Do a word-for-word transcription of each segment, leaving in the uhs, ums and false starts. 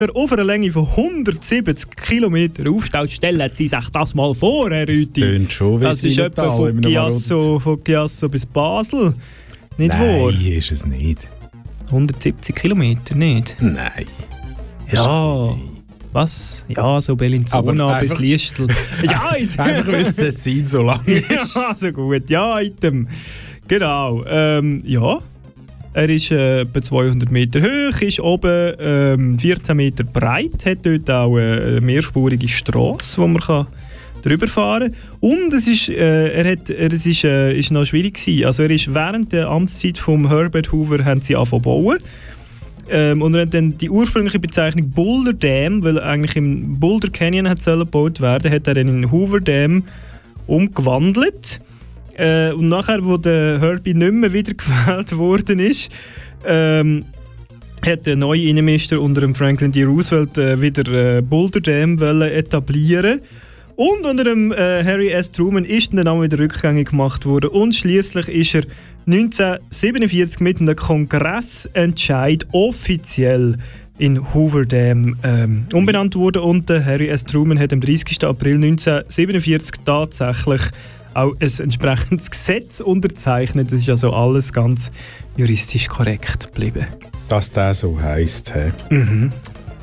auf einer Länge von hundertsiebzig Kilometer aufstaut. Stellen Sie sich das mal vor, Herr Rüthi. Das tönt schon wie Das ist etwa von Chiasso, von Chiasso bis Basel. Nicht wahr? Nein, ist es nicht. hundertsiebzig Kilometer, nicht? Nein. Ja. Was? Ja, so Bellinzona bis Liestel. Ja, jetzt. Einfach weil das Tessin so lang ist. Ja, so gut. Ja, Item. Genau. Ähm, ja. Er ist äh, etwa zweihundert Meter hoch, ist oben ähm, vierzehn Meter breit, hat dort auch eine mehrspurige Strasse, wo man kann drüber fahren kann. Und es ist, äh, er hat, er, es ist, äh, ist noch schwierig gewesen. Also er ist während der Amtszeit von Herbert Hoover haben sie angefangen zu bauen. Ähm, und er hat dann die ursprüngliche Bezeichnung Boulder Dam, weil eigentlich im Boulder Canyon hat gebaut werden, hat er dann in Hoover Dam umgewandelt. Äh, und nachher, wo der Herbie nicht mehr wiedergewählt worden ist, ähm, hat der neue Innenminister unter dem Franklin D. Roosevelt äh, wieder äh, Boulder Dam etablieren. Und unter dem äh, Harry S. Truman ist der Name wieder rückgängig gemacht worden. Und schließlich ist er neunzehnhundertsiebenundvierzig mit einem Kongressentscheid offiziell in Hoover Dam ähm, umbenannt worden. Und der Harry S. Truman hat am dreißigsten April neunzehnhundertsiebenundvierzig tatsächlich auch ein entsprechendes Gesetz unterzeichnet. Das ist also alles ganz juristisch korrekt geblieben. Dass der so heisst, he? Mhm.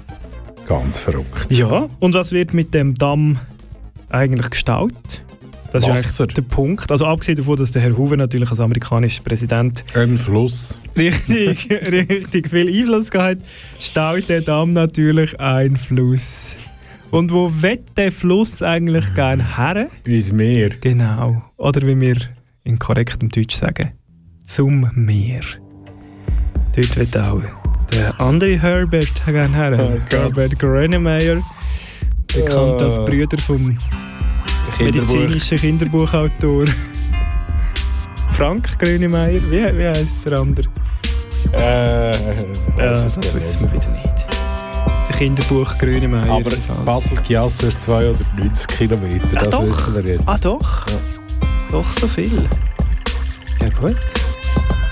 Ganz verrückt. Ja, und was wird mit dem Damm eigentlich gestaut? Das Wasser. ist eigentlich der Punkt. Also abgesehen davon, dass der Herr Hoover natürlich als amerikanischer Präsident ein Fluss richtig, richtig viel Einfluss gehabt, staut der Damm natürlich ein Fluss. Und wo will der Fluss eigentlich gerne her? Ins Meer. Genau. Oder wie wir in korrektem Deutsch sagen, zum Meer. Dort wird auch der andere Herbert gerne her. Oh, Herbert Grönemeyer, bekannt oh. als Brüder vom Kinderbuch. medizinischen Kinderbuchautor Frank Grönemeyer. Wie, wie heisst der andere? Äh, ja, das wissen wir wieder nicht. Der Kinderbuch Grönemeyer. Aber Basel-Chiasso ist zweihundertneunzig Kilometer, ah, das doch. wissen wir jetzt. Ah doch? Ja. Doch so viel. Ja gut.